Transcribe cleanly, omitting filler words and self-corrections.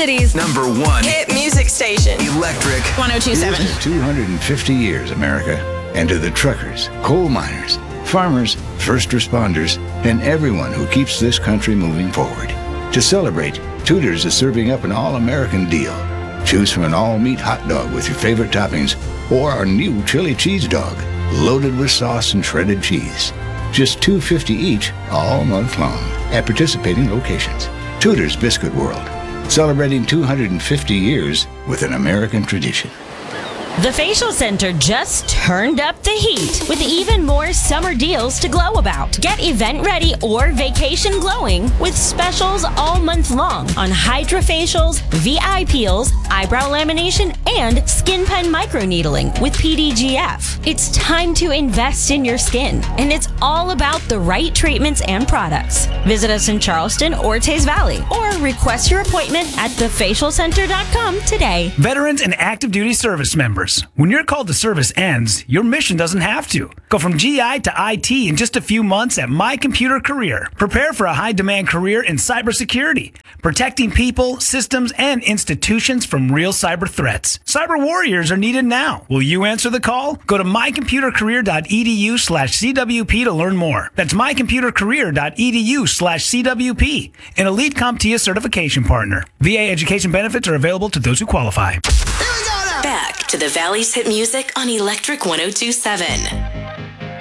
City's #1 hit music station. Electric 1027. Here's to 250 years, America, and to the truckers, coal miners, farmers, first responders, and everyone who keeps this country moving forward. To celebrate, Tudor's is serving up an all-American deal. Choose from an all-meat hot dog with your favorite toppings or our new chili cheese dog, loaded with sauce and shredded cheese. Just $2.50 each all month long at participating locations. Tudor's Biscuit World, celebrating 250 years with an American tradition. The Facial Center just turned up the heat with even more summer deals to glow about. Get event ready or vacation glowing with specials all month long on hydrofacials, VI peels, eyebrow lamination, and skin pen microneedling with PDGF. It's time to invest in your skin, and it's all about the right treatments and products. Visit us in Charleston or Teays Valley, or request your appointment at thefacialcenter.com today. Veterans and active duty service members. When your call to service ends, your mission doesn't have to. Go from GI to IT in just a few months at My Computer Career. Prepare for a high-demand career in cybersecurity, protecting people, systems, and institutions from real cyber threats. Cyber warriors are needed now. Will you answer the call? Go to mycomputercareer.edu/CWP to learn more. That's mycomputercareer.edu/CWP, an Elite CompTIA certification partner. VA education benefits are available to those who qualify. Back to the Valley's hit music on Electric 1027.